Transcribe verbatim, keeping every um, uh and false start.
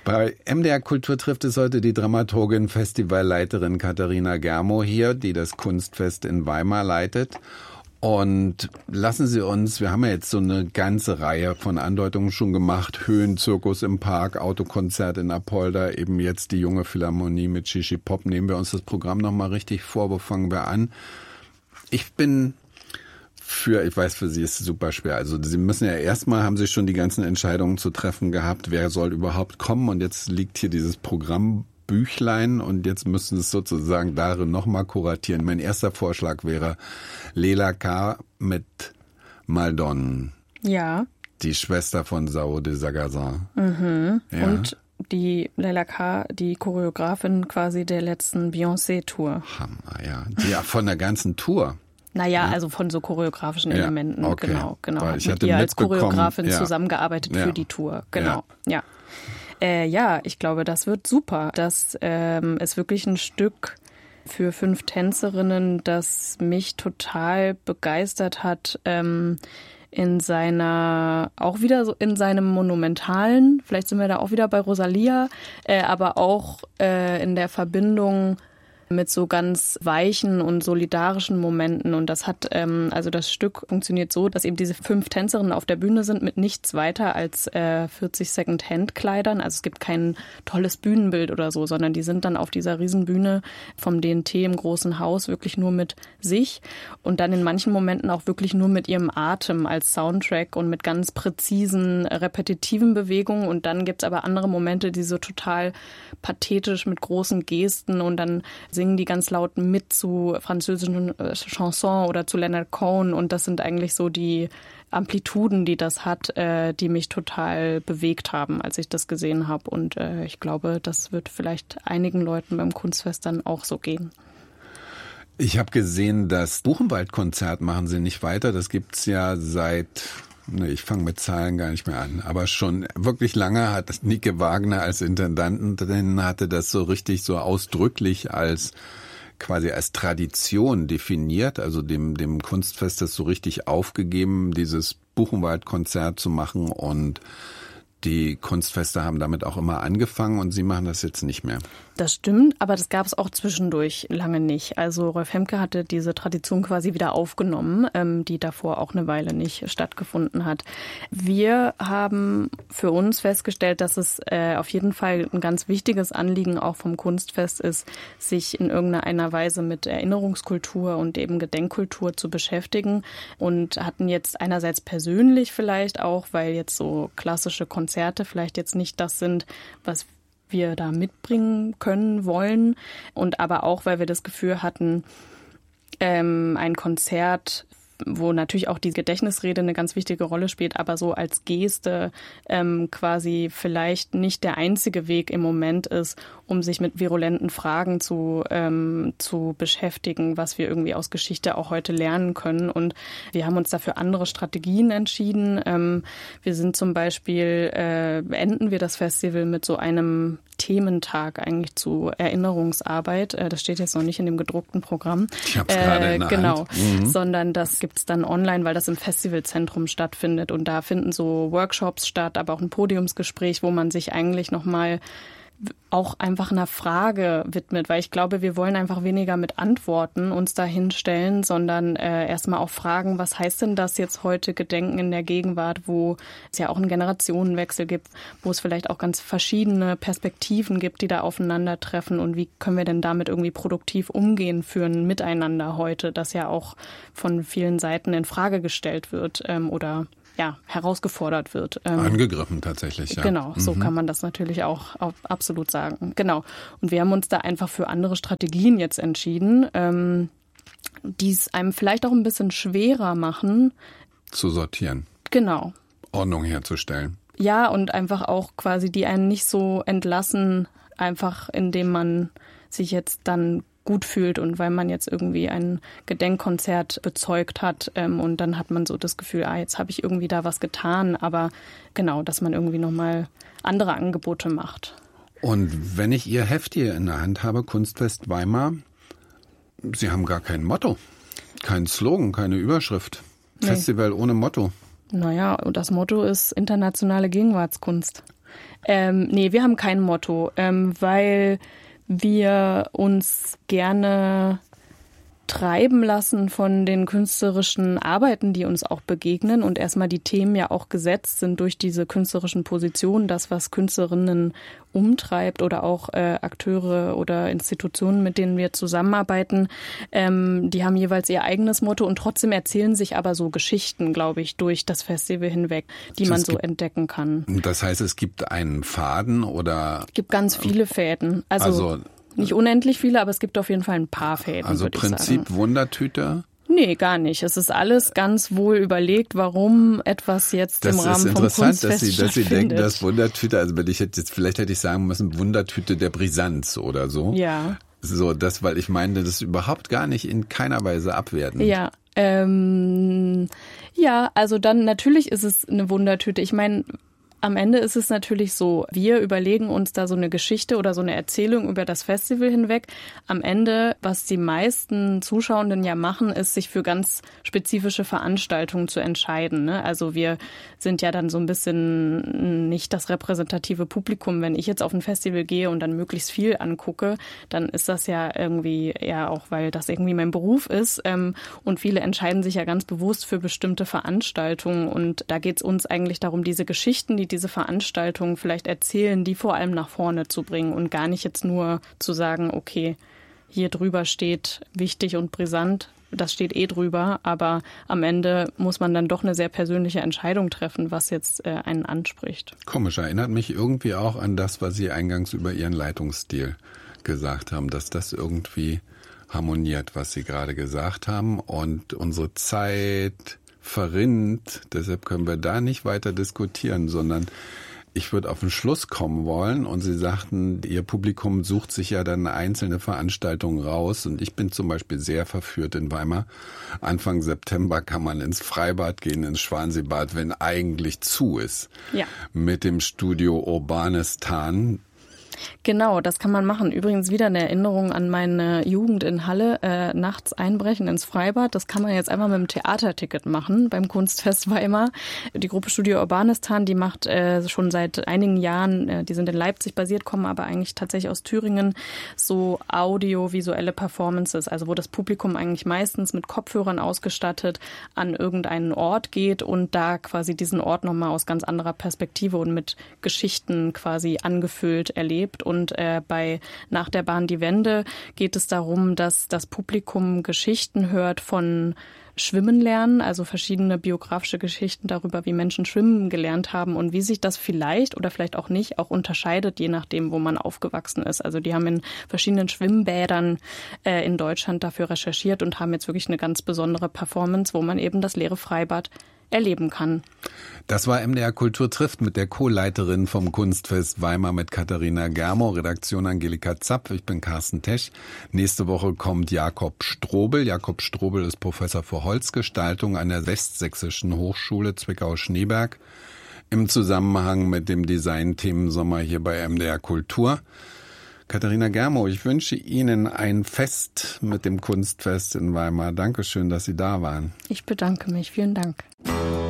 Bei M D R Kultur trifft es heute die Dramaturgin, Festivalleiterin Katharina Germo hier, die das Kunstfest in Weimar leitet. Und lassen Sie uns, wir haben ja jetzt so eine ganze Reihe von Andeutungen schon gemacht, Höhenzirkus im Park, Autokonzert in Apolda, eben jetzt die junge Philharmonie mit Shishi Pop. Nehmen wir uns das Programm nochmal richtig vor, wo fangen wir an? Ich bin für, ich weiß, für Sie ist es super schwer. Also Sie müssen ja erstmal, haben Sie schon die ganzen Entscheidungen zu treffen gehabt, wer soll überhaupt kommen, und jetzt liegt hier dieses Programmbüchlein und jetzt müssen Sie es sozusagen darin nochmal kuratieren. Mein erster Vorschlag wäre Leila K. mit Maldon. Ja. Die Schwester von Sao de Sagazan. Mhm. Ja. Und die Leila K., die Choreografin quasi der letzten Beyoncé-Tour. Hammer, ja. Die ja von der ganzen Tour. Naja, ja. also von so choreografischen ja, Elementen, okay. genau, genau. Weil ich mit hatte ihr als Choreografin ja. zusammengearbeitet ja. für die Tour, genau, ja. Ja, äh, ja ich glaube, das wird super. Das ähm, ist wirklich ein Stück für fünf Tänzerinnen, das mich total begeistert hat, ähm, in seiner, auch wieder so in seinem Monumentalen, vielleicht sind wir da auch wieder bei Rosalia, äh, aber auch äh, in der Verbindung mit so ganz weichen und solidarischen Momenten. Und das hat, ähm, also das Stück funktioniert so, dass eben diese fünf Tänzerinnen auf der Bühne sind mit nichts weiter als äh, vierzig Second-Hand-Kleidern. Also es gibt kein tolles Bühnenbild oder so, sondern die sind dann auf dieser Riesenbühne vom D N T im großen Haus wirklich nur mit sich und dann in manchen Momenten auch wirklich nur mit ihrem Atem als Soundtrack und mit ganz präzisen, repetitiven Bewegungen. Und dann gibt's aber andere Momente, die so total pathetisch mit großen Gesten, und dann singen die ganz laut mit zu französischen Chansons oder zu Leonard Cohen, und das sind eigentlich so die Amplituden, die das hat, äh, die mich total bewegt haben, als ich das gesehen habe, und äh, ich glaube, das wird vielleicht einigen Leuten beim Kunstfest dann auch so gehen. Ich habe gesehen, das Buchenwald-Konzert machen Sie nicht weiter, das gibt's ja seit... Nee, ich fange mit Zahlen gar nicht mehr an. Aber schon wirklich lange hat Nike Wagner als Intendantin hatte das so richtig so ausdrücklich als quasi als Tradition definiert, also dem dem Kunstfest das so richtig aufgegeben, dieses Buchenwald-Konzert zu machen, und die Kunstfeste haben damit auch immer angefangen, und Sie machen das jetzt nicht mehr. Das stimmt, aber das gab es auch zwischendurch lange nicht. Also Rolf Hemke hatte diese Tradition quasi wieder aufgenommen, ähm, die davor auch eine Weile nicht stattgefunden hat. Wir haben für uns festgestellt, dass es äh, auf jeden Fall ein ganz wichtiges Anliegen auch vom Kunstfest ist, sich in irgendeiner Weise mit Erinnerungskultur und eben Gedenkkultur zu beschäftigen, und hatten jetzt einerseits persönlich vielleicht auch, weil jetzt so klassische Konzerte vielleicht jetzt nicht das sind, was wir da mitbringen können, wollen, und aber auch, weil wir das Gefühl hatten, ähm, ein Konzert, wo natürlich auch die Gedächtnisrede eine ganz wichtige Rolle spielt, aber so als Geste ähm, quasi vielleicht nicht der einzige Weg im Moment ist, um sich mit virulenten Fragen zu ähm, zu beschäftigen, was wir irgendwie aus Geschichte auch heute lernen können. Und wir haben uns dafür andere Strategien entschieden. Ähm, wir sind zum Beispiel, äh, beenden wir das Festival mit so einem Thementag eigentlich zu Erinnerungsarbeit. Das steht jetzt noch nicht in dem gedruckten Programm. Ich hab's äh, gerade in der Genau, Hand. Mhm. Sondern das gibt's dann online, weil das im Festivalzentrum stattfindet. Und da finden so Workshops statt, aber auch ein Podiumsgespräch, wo man sich eigentlich nochmal auch einfach einer Frage widmet, weil ich glaube, wir wollen einfach weniger mit Antworten uns da hinstellen, sondern äh, erstmal auch fragen, was heißt denn das jetzt heute, Gedenken in der Gegenwart, wo es ja auch einen Generationenwechsel gibt, wo es vielleicht auch ganz verschiedene Perspektiven gibt, die da aufeinandertreffen, und wie können wir denn damit irgendwie produktiv umgehen für ein Miteinander heute, das ja auch von vielen Seiten in Frage gestellt wird ähm, oder ja, herausgefordert wird. Angegriffen tatsächlich, ja. Genau, so mhm. kann man das natürlich auch, auch absolut sagen. Genau. Und wir haben uns da einfach für andere Strategien jetzt entschieden, ähm, die es einem vielleicht auch ein bisschen schwerer machen. Zu sortieren. Genau. Ordnung herzustellen. Ja, und einfach auch quasi die einen nicht so entlassen, einfach indem man sich jetzt dann gut fühlt und weil man jetzt irgendwie ein Gedenkkonzert bezeugt hat ähm, und dann hat man so das Gefühl, ah, jetzt habe ich irgendwie da was getan, aber genau, dass man irgendwie nochmal andere Angebote macht. Und wenn ich Ihr Heft hier in der Hand habe, Kunstfest Weimar, Sie haben gar kein Motto, kein Slogan, keine Überschrift. Nee. Festival ohne Motto. Naja, und das Motto ist internationale Gegenwartskunst. Ähm, nee, wir haben kein Motto, ähm, weil wir uns gerne treiben lassen von den künstlerischen Arbeiten, die uns auch begegnen und erstmal die Themen ja auch gesetzt sind durch diese künstlerischen Positionen, das, was Künstlerinnen umtreibt oder auch äh, Akteure oder Institutionen, mit denen wir zusammenarbeiten, ähm, die haben jeweils ihr eigenes Motto und trotzdem erzählen sich aber so Geschichten, glaube ich, durch das Festival hinweg, die man so entdecken kann. Das heißt, es gibt einen Faden oder? Es gibt ganz viele Fäden. Also, also nicht unendlich viele, aber es gibt auf jeden Fall ein paar Fäden, also würde ich Prinzip sagen. Wundertüte? Nee, gar nicht. Es ist alles ganz wohl überlegt, warum etwas jetzt das im Rahmen vom Kunstfest Das ist interessant, dass Sie, dass Sie denken, dass stattfindet. Wundertüte, also wenn ich hätte jetzt, vielleicht hätte ich sagen müssen, Wundertüte der Brisanz oder so. Ja. So, das, weil ich meine, das ist überhaupt gar nicht in keiner Weise abwertend. Ja, ähm, ja, also dann natürlich ist es eine Wundertüte. Ich meine, am Ende ist es natürlich so, wir überlegen uns da so eine Geschichte oder so eine Erzählung über das Festival hinweg. Am Ende, was die meisten Zuschauenden ja machen, ist, sich für ganz spezifische Veranstaltungen zu entscheiden, ne? Also wir sind ja dann so ein bisschen nicht das repräsentative Publikum. Wenn ich jetzt auf ein Festival gehe und dann möglichst viel angucke, dann ist das ja irgendwie eher auch, weil das irgendwie mein Beruf ist. Ähm, und viele entscheiden sich ja ganz bewusst für bestimmte Veranstaltungen. Und da geht es uns eigentlich darum, diese Geschichten, die diese Veranstaltungen vielleicht erzählen, die vor allem nach vorne zu bringen und gar nicht jetzt nur zu sagen, okay, hier drüber steht wichtig und brisant, das steht eh drüber, aber am Ende muss man dann doch eine sehr persönliche Entscheidung treffen, was jetzt äh, einen anspricht. Komisch, erinnert mich irgendwie auch an das, was Sie eingangs über Ihren Leitungsstil gesagt haben, dass das irgendwie harmoniert, was Sie gerade gesagt haben und unsere Zeit verrinnt, deshalb können wir da nicht weiter diskutieren, sondern ich würde auf den Schluss kommen wollen und Sie sagten, Ihr Publikum sucht sich ja dann einzelne Veranstaltungen raus und ich bin zum Beispiel sehr verführt in Weimar. Anfang September kann man ins Freibad gehen, ins Schwanseebad, wenn eigentlich zu ist. Ja. Mit dem Studio Urbanistan. Genau, das kann man machen. Übrigens wieder eine Erinnerung an meine Jugend in Halle, äh, nachts einbrechen ins Freibad. Das kann man jetzt einfach mit dem Theaterticket machen beim Kunstfest Weimar. Die Gruppe Studio Urbanistan, die macht äh, schon seit einigen Jahren, äh, die sind in Leipzig basiert, kommen aber eigentlich tatsächlich aus Thüringen, so audiovisuelle Performances, also wo das Publikum eigentlich meistens mit Kopfhörern ausgestattet an irgendeinen Ort geht und da quasi diesen Ort nochmal aus ganz anderer Perspektive und mit Geschichten quasi angefüllt erlebt. Und äh, bei Nach der Bahn die Wende geht es darum, dass das Publikum Geschichten hört von Schwimmen lernen, also verschiedene biografische Geschichten darüber, wie Menschen schwimmen gelernt haben und wie sich das vielleicht oder vielleicht auch nicht auch unterscheidet, je nachdem, wo man aufgewachsen ist. Also die haben in verschiedenen Schwimmbädern äh, in Deutschland dafür recherchiert und haben jetzt wirklich eine ganz besondere Performance, wo man eben das leere Freibad erleben kann. Das war M D R Kultur trifft mit der Co-Leiterin vom Kunstfest Weimar mit Katharina Germo, Redaktion Angelika Zapp. Ich bin Carsten Tesch. Nächste Woche kommt Jakob Strobel. Jakob Strobel ist Professor für Holzgestaltung an der Westsächsischen Hochschule Zwickau-Schneeberg im Zusammenhang mit dem Design-Themensommer hier bei M D R Kultur. Katharina Germo, ich wünsche Ihnen ein Fest mit dem Kunstfest in Weimar. Dankeschön, dass Sie da waren. Ich bedanke mich. Vielen Dank.